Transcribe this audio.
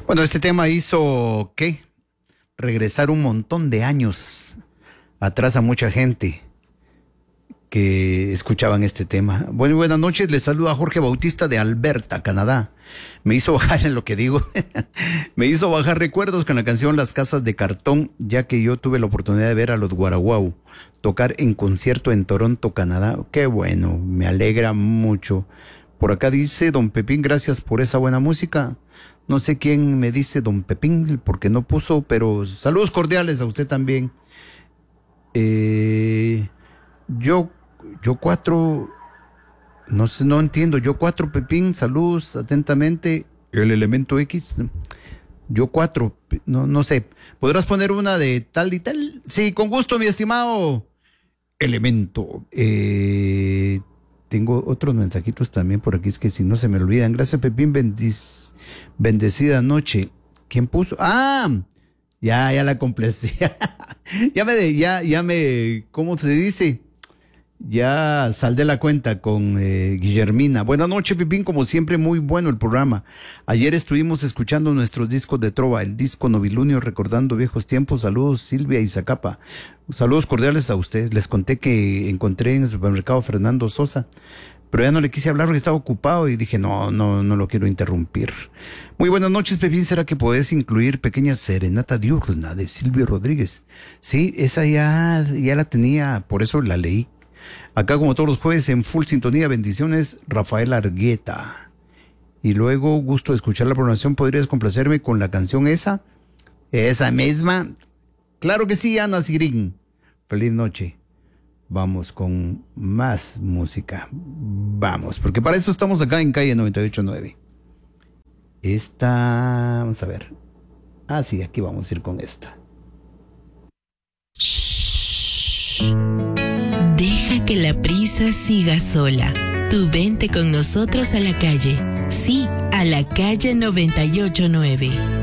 Bueno, este tema hizo, ¿qué? Regresar un montón de años atrás a mucha gente que escuchaban este tema. Bueno, buenas noches, les saluda Jorge Bautista de Alberta, Canadá. Me hizo bajar en lo que digo, me hizo bajar recuerdos con la canción Las Casas de Cartón, ya que yo tuve la oportunidad de ver a los Guaraguao tocar en concierto en Toronto, Canadá. Qué bueno, me alegra mucho. Por acá dice Don Pepín, gracias por esa buena música. No sé quién me dice Don Pepín, porque no puso, pero saludos cordiales a usted también. Yo cuatro, no sé, no entiendo. Yo cuatro, Pepín, saludos atentamente. El elemento X. Yo cuatro, no sé. ¿Podrás poner una de tal y tal? Sí, con gusto, mi estimado elemento. Tengo otros mensajitos también por aquí, es que si no se me olvidan. Gracias, Pepín, bendecida noche. ¿Quién puso? ¡Ah! Ya la completé. ya me, ¿cómo se dice? Ya saldé la cuenta con Guillermina. Buenas noches, Pipín, como siempre, muy bueno el programa. Ayer estuvimos escuchando nuestros discos de trova, el disco Novilunio, recordando viejos tiempos. Saludos, Silvia y Zacapa. Saludos cordiales a ustedes. Les conté que encontré en el supermercado Fernando Sosa, pero ya no le quise hablar porque estaba ocupado y dije, no lo quiero interrumpir. Muy buenas noches, Pepín. ¿Será que podés incluir Pequeña Serenata Diurna de Silvio Rodríguez? Sí, esa ya la tenía, por eso la leí. Acá, como todos los jueves, en full sintonía, bendiciones, Rafael Argueta. Y luego, gusto de escuchar la programación. ¿Podrías complacerme con la canción esa? Esa misma. Claro que sí, Ana Sigrín. Feliz noche. Vamos con más música. Vamos, porque para eso estamos acá en calle 98.9. Esta, vamos a ver. Ah, sí, aquí vamos a ir con esta. Shh. Deja que la prisa siga sola. Tú vente con nosotros a la calle. Sí, a la calle 98.9.